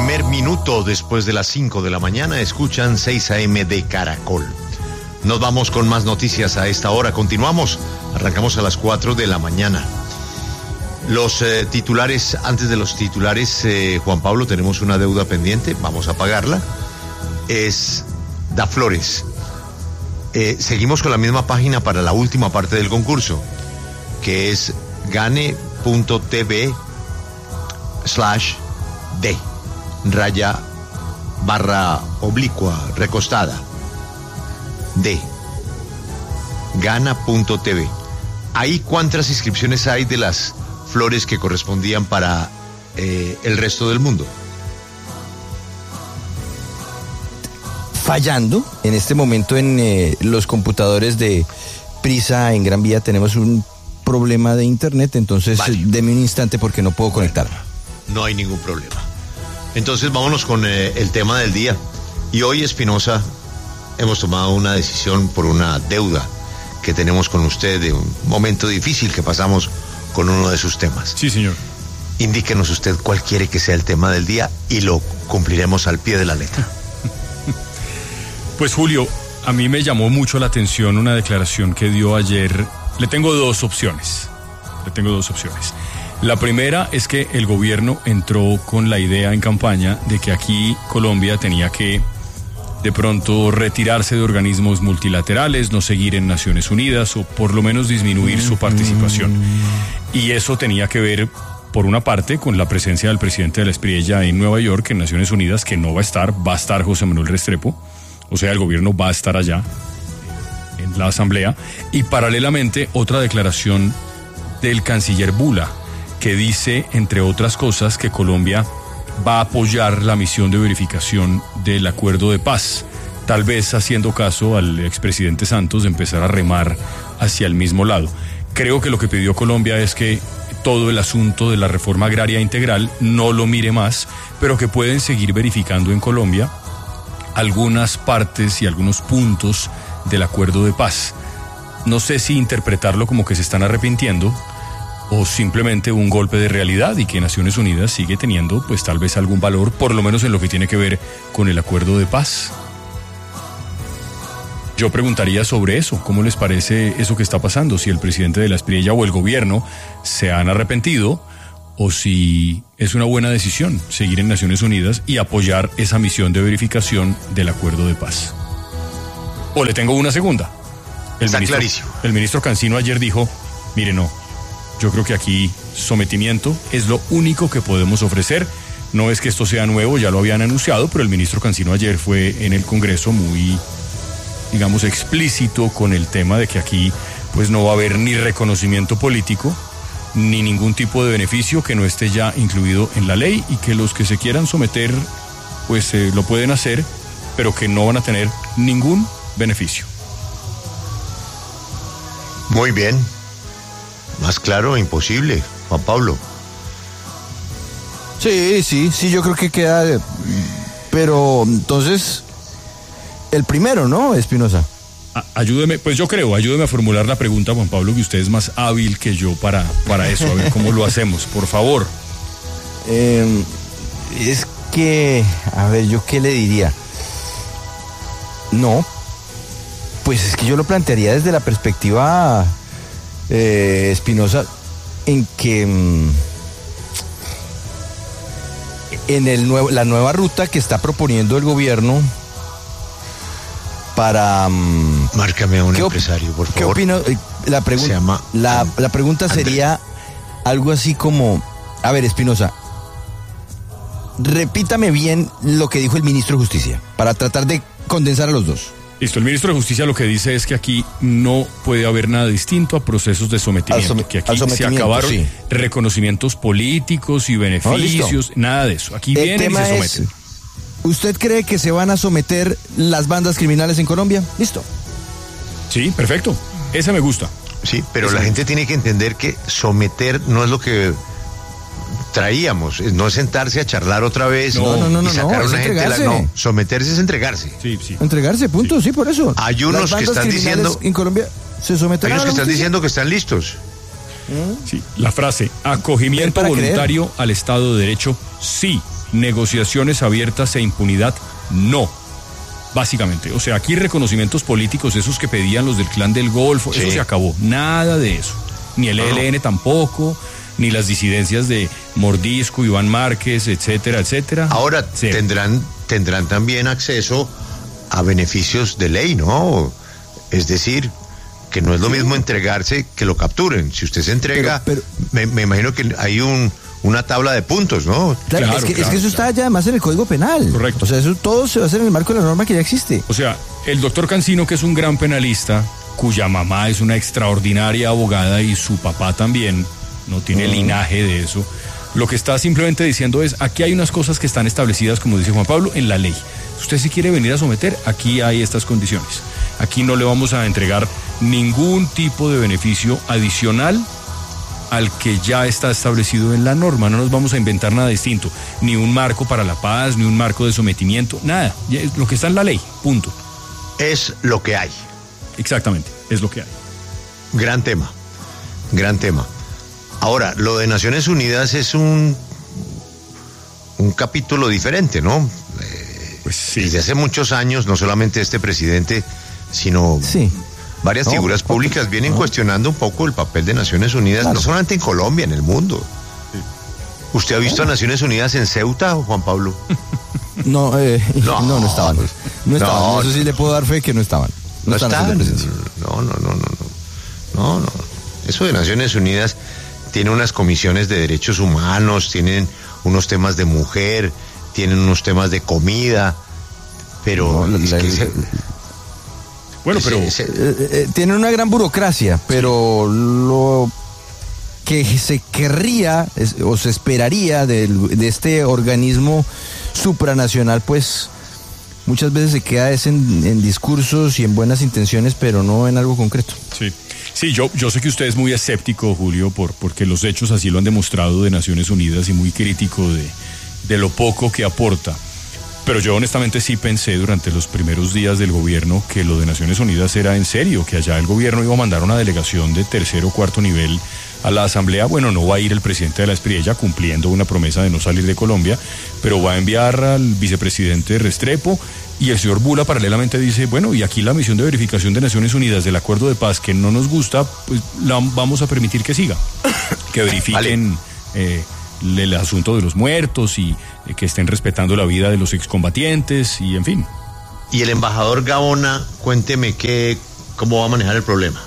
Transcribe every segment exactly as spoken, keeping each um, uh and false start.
primer minuto después de las cinco de la mañana, escuchan seis a eme de Caracol. Nos vamos con más noticias a esta hora. Continuamos, arrancamos a las cuatro de la mañana. Los eh, titulares, antes de los titulares, eh, Juan Pablo, tenemos una deuda pendiente, vamos a pagarla. Es Daflores. Eh, seguimos con la misma página para la última parte del concurso, que es gane.tv slash D, raya barra oblicua recostada D, gana.tv. Ahí cuántas inscripciones hay de las flores que correspondían para eh, el resto del mundo. Fallando en este momento en eh, los computadores de Prisa en Gran Vía tenemos un problema de internet, entonces vale. Deme un instante porque no puedo conectarme. No hay ningún problema. Entonces vámonos con eh, el tema del día. Y hoy, Espinosa, hemos tomado una decisión por una deuda que tenemos con usted de un momento difícil que pasamos con uno de sus temas. Sí, señor. Indíquenos usted cuál quiere que sea el tema del día y lo cumpliremos al pie de la letra. Pues, Julio, a mí me llamó mucho la atención una declaración que dio ayer. Le tengo dos opciones. Le tengo dos opciones. La primera es que el gobierno entró con la idea en campaña de que aquí Colombia tenía que de pronto retirarse de organismos multilaterales, no seguir en Naciones Unidas o por lo menos disminuir su participación. Y eso tenía que ver, por una parte, con la presencia del presidente de la Espriella en Nueva York, en Naciones Unidas, que no va a estar, va a estar José Manuel Restrepo, o sea, el gobierno va a estar allá en la Asamblea. Y paralelamente, otra declaración del canciller Bula, que dice, entre otras cosas, que Colombia va a apoyar la misión de verificación del acuerdo de paz, tal vez haciendo caso al expresidente Santos de empezar a remar hacia el mismo lado. Creo que lo que pidió Colombia es que todo el asunto de la reforma agraria integral no lo mire más, pero que pueden seguir verificando en Colombia algunas partes y algunos puntos del acuerdo de paz. No sé si interpretarlo como que se están arrepintiendo o simplemente un golpe de realidad y que Naciones Unidas sigue teniendo pues tal vez algún valor, por lo menos en lo que tiene que ver con el acuerdo de paz. Yo preguntaría sobre eso, ¿cómo les parece eso que está pasando? Si el presidente de la Espriella o el gobierno se han arrepentido o si es una buena decisión seguir en Naciones Unidas y apoyar esa misión de verificación del acuerdo de paz. O le tengo una segunda. El está ministro, clarísimo. El ministro Cancino ayer dijo, mire, no, yo creo que aquí sometimiento es lo único que podemos ofrecer. No es que esto sea nuevo, ya lo habían anunciado, pero el ministro Cancino ayer fue en el Congreso muy, digamos, explícito con el tema de que aquí pues no va a haber ni reconocimiento político, ni ningún tipo de beneficio que no esté ya incluido en la ley y que los que se quieran someter pues eh, lo pueden hacer, pero que no van a tener ningún beneficio. Muy bien. Más claro, imposible, Juan Pablo. Sí, sí, sí, yo creo que queda. Pero entonces, el primero, ¿no, Espinosa? A- ayúdeme, pues yo creo, ayúdeme a formular la pregunta, Juan Pablo, que usted es más hábil que yo para, para eso. A ver cómo lo hacemos, por favor. Eh, es que, a ver, ¿yo qué le diría? No, pues es que yo lo plantearía desde la perspectiva, eh, Espinosa, en que mmm, en el nuevo, la nueva ruta que está proponiendo el gobierno para... Mmm, Márcame a un ¿qué empresario, por favor. ¿Qué opina? La, pregun- Se llama la, And- la pregunta Andrés. sería algo así como, a ver, Espinosa, repítame bien lo que dijo el ministro de Justicia, para tratar de condensar a los dos. Listo, el ministro de Justicia lo que dice es que aquí no puede haber nada distinto a procesos de sometimiento, Al som- que aquí al se sometimiento, acabaron sí. reconocimientos políticos y beneficios, No, nada de eso. Aquí El vienen y tema se es, someten. ¿usted cree que se van a someter las bandas criminales en Colombia? Listo. Sí, perfecto. Esa me gusta. Sí, pero Eso la me gente tiene que entender que someter no es lo que traíamos, no es sentarse a charlar otra vez No, y no, no, no, sacar no, a es una gente de la- entregarse. no, someterse es entregarse. Sí, sí. Entregarse, punto, sí, por eso. Hay unos Las que bandas están criminales diciendo- en Colombia se Hay someterán unos a que la están justicia. diciendo que están listos. ¿Mm? Sí, la frase, acogimiento voluntario creer. al Estado de Derecho, sí. Negociaciones abiertas e impunidad, no. Básicamente, o sea, aquí reconocimientos políticos, esos que pedían los del Clan del Golfo, sí. eso se acabó. Nada de eso. Ni el E L N tampoco, ni las disidencias de Mordisco, Iván Márquez, etcétera, etcétera. Ahora sí. tendrán, tendrán también acceso a beneficios de ley, ¿no? Es decir, que no es lo mismo entregarse que lo capturen. Si usted se entrega, pero, pero, me, me imagino que hay un una tabla de puntos, ¿no? Claro, claro, es, que, claro, es que eso claro. está ya además en el Código Penal. Correcto. O sea, eso todo se va a hacer en el marco de la norma que ya existe. O sea, el doctor Cancino, que es un gran penalista, cuya mamá es una extraordinaria abogada y su papá también, no tiene uh-huh. linaje de eso, lo que está simplemente diciendo es, aquí hay unas cosas que están establecidas, como dice Juan Pablo, en la ley. Si usted se quiere venir a someter, aquí hay estas condiciones. Aquí no le vamos a entregar ningún tipo de beneficio adicional al que ya está establecido en la norma. No nos vamos a inventar nada distinto, ni un marco para la paz, ni un marco de sometimiento, nada, lo que está en la ley, punto. Es lo que hay. Exactamente, es lo que hay. Gran tema, gran tema. Ahora, lo de Naciones Unidas es un un capítulo diferente, ¿no? Eh, pues sí. Desde hace muchos años, no solamente este presidente, sino... Sí. Varias no, figuras públicas no, vienen no. cuestionando un poco el papel de Naciones Unidas, claro. no solamente en Colombia, en el mundo. Sí. ¿Usted ha visto a Naciones Unidas en Ceuta, Juan Pablo? No, eh, no, no, no estaban. No estaban. No, Eso sí le puedo dar fe que no estaban. No, no estaban. No, no, no, no, no. No, no. Eso de Naciones Unidas tiene unas comisiones de derechos humanos, tienen unos temas de mujer, tienen unos temas de comida, pero... No, es la, que se, Bueno, pero... Ese, ese... Eh, eh, tienen una gran burocracia, pero sí. lo que se querría es, o se esperaría de, de este organismo supranacional, pues muchas veces se queda es en, en discursos y en buenas intenciones, pero no en algo concreto. Sí, sí, yo, yo sé que usted es muy escéptico, Julio, por, porque los hechos así lo han demostrado de Naciones Unidas y muy crítico de, de lo poco que aporta. Pero yo honestamente sí pensé durante los primeros días del gobierno que lo de Naciones Unidas era en serio, que allá el gobierno iba a mandar una delegación de tercer o cuarto nivel a la asamblea. Bueno, no va a ir el presidente de la Espriella cumpliendo una promesa de no salir de Colombia, pero va a enviar al vicepresidente Restrepo, y el señor Bula paralelamente dice, bueno, y aquí la misión de verificación de Naciones Unidas del acuerdo de paz que no nos gusta, pues la vamos a permitir que siga, que verifiquen... Vale. Eh, el asunto de los muertos y eh, que estén respetando la vida de los excombatientes y en fin. Y el embajador Gaona, cuénteme qué, cómo va a manejar el problema.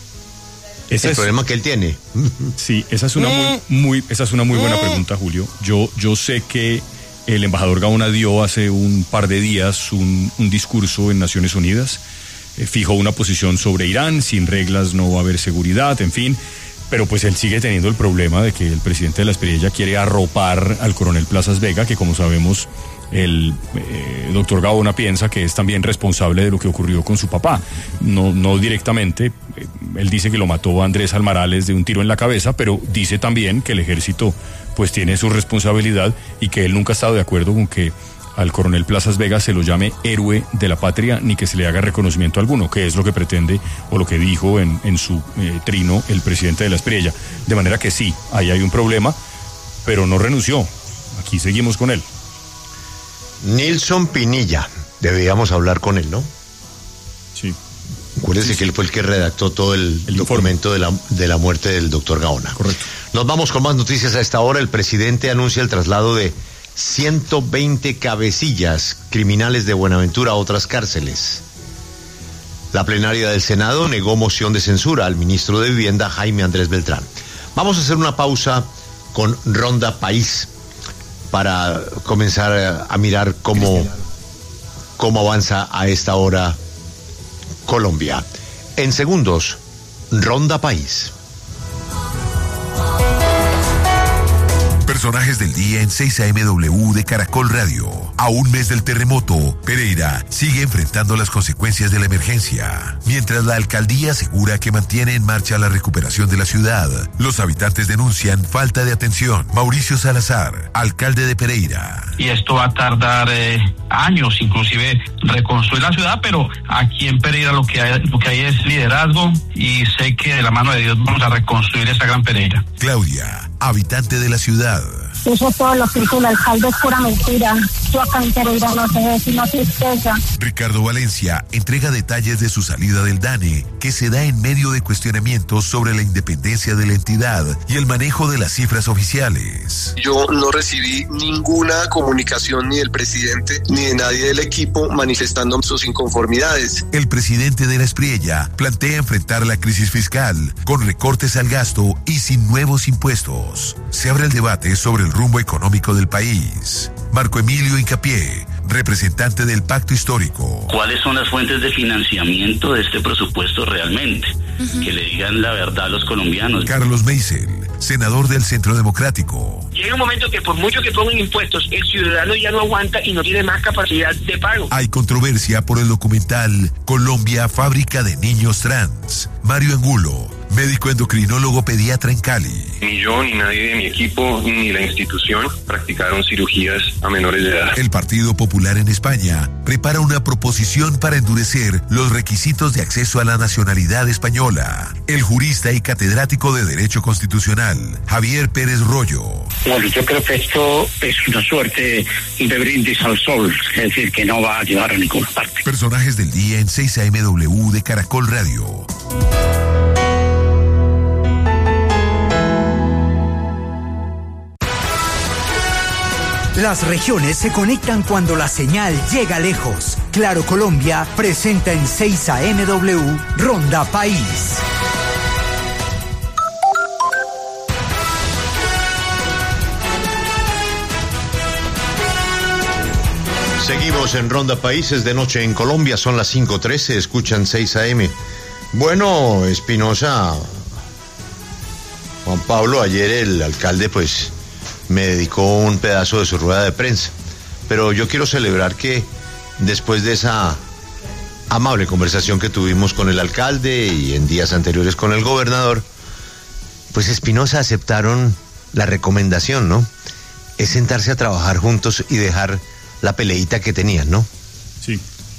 Ese el es, problema que él tiene. Sí, esa es una muy, muy, esa es una muy buena pregunta, Julio. Yo, yo sé que el embajador Gaona dio hace un par de días un, un discurso en Naciones Unidas, eh, fijó una posición sobre Irán, sin reglas no va a haber seguridad, en fin. Pero pues él sigue teniendo el problema de que el presidente de la Espriella quiere arropar al coronel Plazas Vega, que como sabemos el eh, doctor Gaona piensa que es también responsable de lo que ocurrió con su papá. No, no directamente, eh, él dice que lo mató a Andrés Almarales de un tiro en la cabeza, pero dice también que el ejército pues tiene su responsabilidad y que él nunca ha estado de acuerdo con que al coronel Plazas Vega se lo llame héroe de la patria ni que se le haga reconocimiento alguno, que es lo que pretende o lo que dijo en, en su eh, trino el presidente de la Espriella. De manera que sí, ahí hay un problema, pero no renunció. Aquí seguimos con él. Nilson Pinilla, deberíamos hablar con él, ¿no? Sí. Acuérdese sí, sí. que él fue el que redactó todo el, el documento de la, de la muerte del doctor Gaona. Correcto. Nos vamos con más noticias a esta hora. El presidente anuncia el traslado de ciento veinte cabecillas criminales de Buenaventura a otras cárceles. La plenaria del Senado negó moción de censura al ministro de Vivienda, Jaime Andrés Beltrán. Vamos a hacer una pausa con Ronda País para comenzar a mirar cómo, cómo avanza a esta hora Colombia. En segundos, Ronda País. Personajes del día en seis A M W de Caracol Radio. A un mes del terremoto, Pereira sigue enfrentando las consecuencias de la emergencia. Mientras la alcaldía asegura que mantiene en marcha la recuperación de la ciudad, los habitantes denuncian falta de atención. Mauricio Salazar, alcalde de Pereira. Y esto va a tardar eh, años, inclusive reconstruir la ciudad, pero aquí en Pereira lo que hay, lo que hay es liderazgo y sé que de la mano de Dios vamos a reconstruir esta gran Pereira. Claudia, habitante de la ciudad. Eso todo lo que dijo el alcalde es pura mentira. Yo acá en Pereira no sé, es una tristeza. Ricardo Valencia entrega detalles de su salida del DANE, que se da en medio de cuestionamientos sobre la independencia de la entidad y el manejo de las cifras oficiales. Yo no recibí ninguna comunicación ni del presidente ni de nadie del equipo manifestando sus inconformidades. El presidente de la Espriella plantea enfrentar la crisis fiscal con recortes al gasto y sin nuevos impuestos. Se abre el debate sobre el rumbo económico del país. Marco Emilio Hincapié, representante del Pacto Histórico. ¿Cuáles son las fuentes de financiamiento de este presupuesto realmente? Uh-huh. Que le digan la verdad a los colombianos. Carlos Meisel, senador del Centro Democrático. Llega un momento que por mucho que pongan impuestos, el ciudadano ya no aguanta y no tiene más capacidad de pago. Hay controversia por el documental Colombia, fábrica de niños trans. Mario Angulo, médico endocrinólogo pediatra en Cali. Ni yo, ni nadie de mi equipo, ni la institución practicaron cirugías a menores de edad. El Partido Popular en España prepara una proposición para endurecer los requisitos de acceso a la nacionalidad española. El jurista y catedrático de Derecho Constitucional, Javier Pérez Royo. Bueno, yo creo que esto es una suerte de brindis al sol, es decir, que no va a llevar a ninguna parte. Personajes del día en seis A M W de Caracol Radio. Las regiones se conectan cuando la señal llega lejos. Claro Colombia presenta en seis A M W Ronda País. Seguimos en Ronda Países de noche en Colombia, son las cinco trece, escuchan seis A M. Bueno, Espinosa, Juan Pablo, ayer el alcalde pues me dedicó un pedazo de su rueda de prensa, pero yo quiero celebrar que después de esa amable conversación que tuvimos con el alcalde y en días anteriores con el gobernador, pues Espinosa aceptaron la recomendación, ¿no? Es sentarse a trabajar juntos y dejar la peleita que tenían, ¿no? Sí.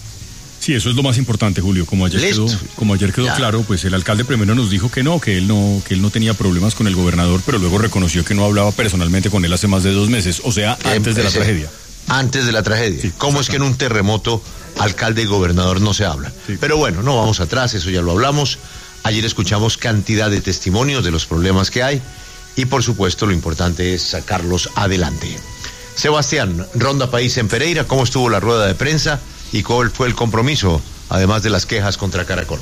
Sí, eso es lo más importante, Julio. Como ayer Listo. quedó, como ayer quedó claro, pues el alcalde primero nos dijo que no, que él no, que él no tenía problemas con el gobernador, pero luego reconoció que no hablaba personalmente con él hace más de dos meses, o sea, antes de la tragedia. Antes de la tragedia. Sí, ¿cómo es que en un terremoto alcalde y gobernador no se hablan? Sí. Pero bueno, no vamos atrás, eso ya lo hablamos. Ayer escuchamos cantidad de testimonios de los problemas que hay y por supuesto lo importante es sacarlos adelante. Sebastián, Ronda País en Pereira, ¿cómo estuvo la rueda de prensa y cuál fue el compromiso, además de las quejas contra Caracol?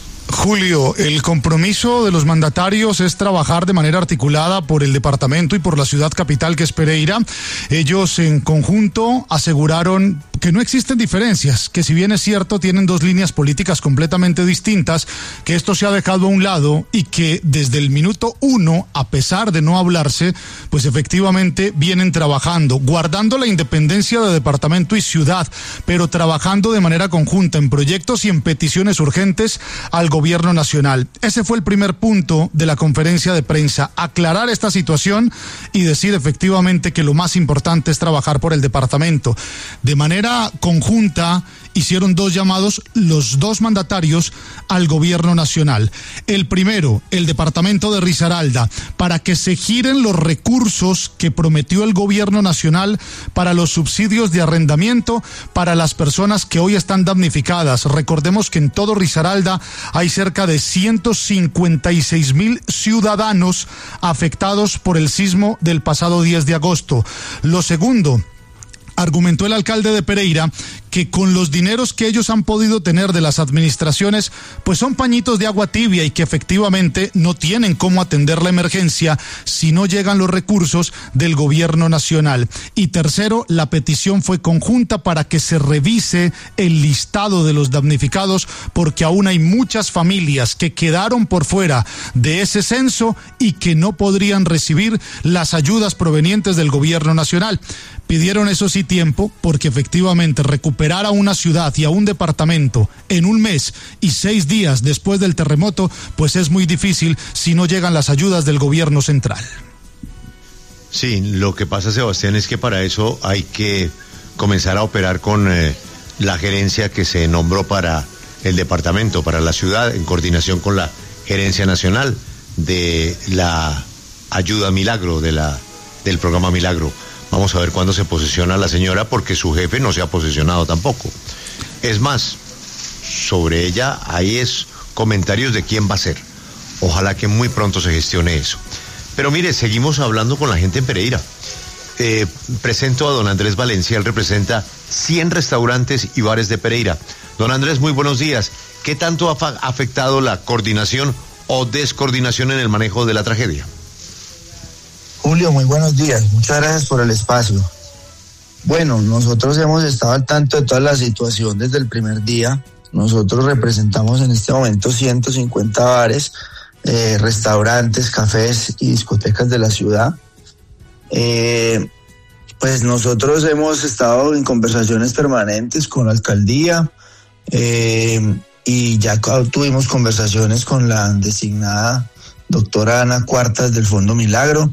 Julio, el compromiso de los mandatarios es trabajar de manera articulada por el departamento y por la ciudad capital que es Pereira. Ellos en conjunto aseguraron que no existen diferencias, que si bien es cierto tienen dos líneas políticas completamente distintas, que esto se ha dejado a un lado y que desde el minuto uno, a pesar de no hablarse, pues efectivamente vienen trabajando, guardando la independencia de departamento y ciudad, pero trabajando de manera conjunta en proyectos y en peticiones urgentes al gobierno nacional. Ese fue el primer punto de la conferencia de prensa, aclarar esta situación y decir efectivamente que lo más importante es trabajar por el departamento. De manera conjunta hicieron dos llamados los dos mandatarios al gobierno nacional. El primero, el departamento de Risaralda, para que se giren los recursos que prometió el gobierno nacional para los subsidios de arrendamiento para las personas que hoy están damnificadas. Recordemos que en todo Risaralda hay cerca de ciento cincuenta y seis mil ciudadanos afectados por el sismo del pasado diez de agosto. Lo segundo, argumentó el alcalde de Pereira que con los dineros que ellos han podido tener de las administraciones, pues son pañitos de agua tibia y que efectivamente no tienen cómo atender la emergencia si no llegan los recursos del gobierno nacional. Y tercero, la petición fue conjunta para que se revise el listado de los damnificados, porque aún hay muchas familias que quedaron por fuera de ese censo y que no podrían recibir las ayudas provenientes del gobierno nacional. Pidieron eso sí tiempo, porque efectivamente recuperar a una ciudad y a un departamento en un mes y seis días después del terremoto, pues es muy difícil si no llegan las ayudas del gobierno central. Sí, lo que pasa, Sebastián, es que para eso hay que comenzar a operar con eh, la gerencia que se nombró para el departamento, para la ciudad, en coordinación con la gerencia nacional de la ayuda Milagro, de la del programa Milagro. Vamos a ver cuándo se posesiona la señora, porque su jefe no se ha posesionado tampoco. Es más, sobre ella ahí es comentarios de quién va a ser. Ojalá que muy pronto se gestione eso. Pero mire, seguimos hablando con la gente en Pereira. Eh, presento a don Andrés Valencia, él representa cien restaurantes y bares de Pereira. Don Andrés, muy buenos días. ¿Qué tanto ha fa- afectado la coordinación o descoordinación en el manejo de la tragedia? Julio, muy buenos días. Muchas gracias por el espacio. Bueno, nosotros hemos estado al tanto de toda la situación desde el primer día. Nosotros representamos en este momento ciento cincuenta bares, eh, restaurantes, cafés y discotecas de la ciudad. Eh, pues nosotros hemos estado en conversaciones permanentes con la alcaldía eh, y ya tuvimos conversaciones con la designada doctora Ana Cuartas del Fondo Milagro,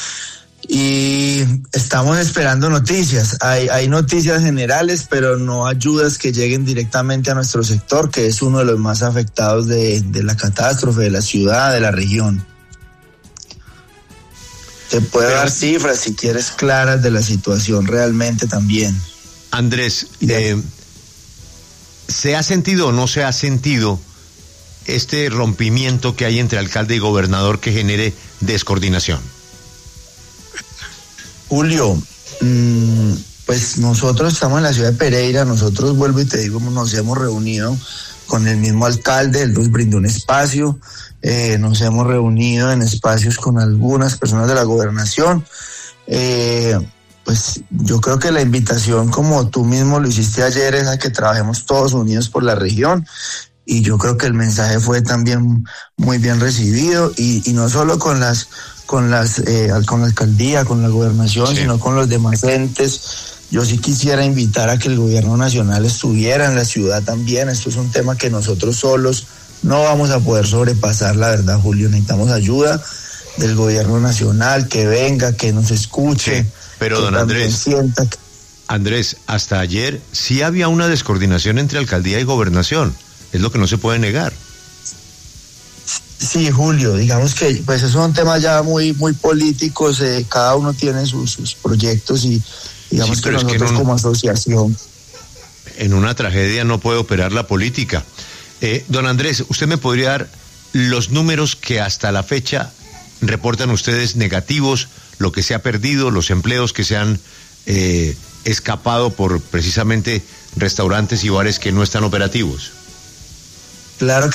y estamos esperando noticias. Hay, hay noticias generales, pero no ayudas que lleguen directamente a nuestro sector, que es uno de los más afectados de, de la catástrofe, de la ciudad, de la región. Te puedo pero, dar cifras, si quieres, claras de la situación realmente también. Andrés, eh, ¿se ha sentido o no se ha sentido este rompimiento que hay entre alcalde y gobernador que genere descoordinación? Julio, mmm, pues nosotros estamos en la ciudad de Pereira, nosotros, vuelvo y te digo, nos hemos reunido con el mismo alcalde, él nos brindó un espacio, eh, nos hemos reunido en espacios con algunas personas de la gobernación, eh, pues yo creo que la invitación, como tú mismo lo hiciste ayer, es a que trabajemos todos unidos por la región. Y yo creo que el mensaje fue también muy bien recibido, y, y no solo con las con las eh, con la alcaldía, con la gobernación, sí, sino con los demás entes. Yo sí quisiera invitar a que el gobierno nacional estuviera en la ciudad también. Esto es un tema que nosotros solos no vamos a poder sobrepasar, la verdad, Julio. Necesitamos ayuda del gobierno nacional, que venga, que nos escuche. Sí, pero don Andrés, que... Andrés, hasta ayer sí había una descoordinación entre alcaldía y gobernación. Es lo que no se puede negar. Sí, Julio, digamos que pues esos son temas ya muy muy políticos, eh, cada uno tiene sus, sus proyectos, y digamos sí, que nosotros es que un, como asociación. En una tragedia no puede operar la política. Eh, don Andrés, ¿usted me podría dar los números que hasta la fecha reportan ustedes negativos, lo que se ha perdido, los empleos que se han eh, escapado por precisamente restaurantes y bares que no están operativos? Claro